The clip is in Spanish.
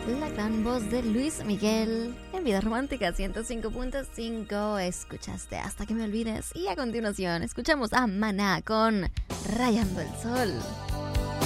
La gran voz de Luis Miguel en Vida Romántica 105.5. Escuchaste Hasta que me olvides. Y a continuación escuchamos a Maná con Rayando el Sol.